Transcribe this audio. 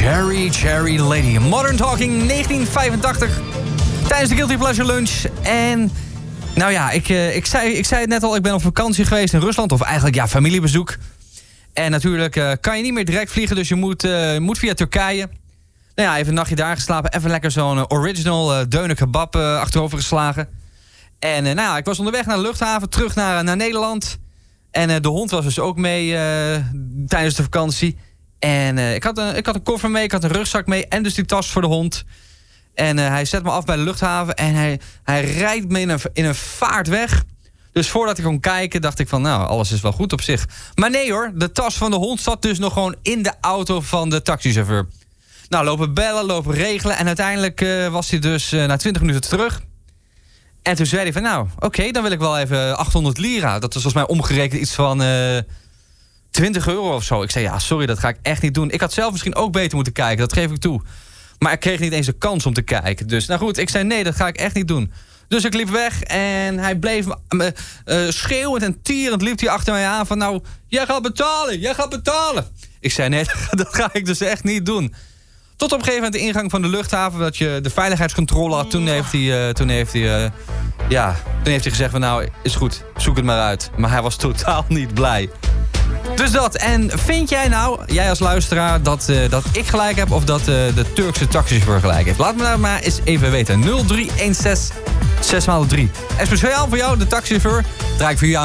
Cherry Lady. Modern Talking 1985. Tijdens de Guilty Pleasure Lunch. En nou ja, ik zei het net al. Ik ben op vakantie geweest in Rusland. Of eigenlijk ja, familiebezoek. En natuurlijk kan je niet meer direct vliegen. Dus je moet via Turkije. Nou ja, even een nachtje daar geslapen. Even lekker zo'n original deuner kebab achterover geslagen. En nou ja, ik was onderweg naar de luchthaven. Terug naar Nederland. En de hond was dus ook mee tijdens de vakantie. En ik had een koffer mee, ik had een rugzak mee en dus die tas voor de hond. En hij zet me af bij de luchthaven en hij rijdt me in een vaart weg. Dus voordat ik kon kijken dacht ik van nou, alles is wel goed op zich. Maar nee hoor, de tas van de hond zat dus nog gewoon in de auto van de taxichauffeur. Nou, lopen bellen, lopen regelen en uiteindelijk was hij dus na 20 minuten terug. En toen zei hij van nou, oké, dan wil ik wel even 800 lira. Dat was volgens mij omgerekend iets van 20 euro of zo. Ik zei ja, sorry, dat ga ik echt niet doen. Ik had zelf misschien ook beter moeten kijken, dat geef ik toe. Maar ik kreeg niet eens de kans om te kijken. Dus nou goed, ik zei nee, dat ga ik echt niet doen. Dus ik liep weg en hij bleef schreeuwend en tierend liep hij achter mij aan van nou, jij gaat betalen. Ik zei nee, dat ga ik dus echt niet doen. Tot op een gegeven moment de ingang van de luchthaven, dat je de veiligheidscontrole had. Toen heeft hij gezegd van nou, is goed, zoek het maar uit. Maar hij was totaal niet blij. Dus dat. En vind jij nou, jij als luisteraar, dat ik gelijk heb of dat de Turkse taxichauffeur gelijk heeft? Laat me nou maar eens even weten. 0316 6x3. En speciaal voor jou, de taxichauffeur, draai ik voor jou